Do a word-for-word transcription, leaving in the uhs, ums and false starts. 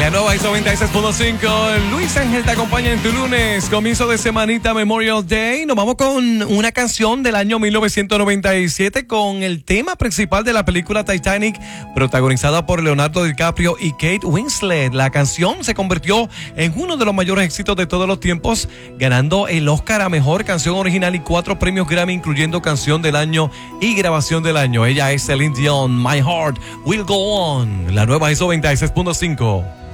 La nueva hizo noventa y seis punto cinco. Luis Ángel te acompaña en tu lunes, comienzo de semanita Memorial Day. Nos vamos con una canción del año mil novecientos noventa y siete con el tema principal de la película Titanic, protagonizada por Leonardo DiCaprio y Kate Winslet. La canción se convirtió en uno de los mayores éxitos de todos los tiempos, ganando el Oscar a Mejor Canción Original y cuatro premios Grammy, incluyendo Canción del Año y Grabación del Año. Ella es Celine Dion, My Heart Will Go On. La nueva hizo noventa y seis punto cinco.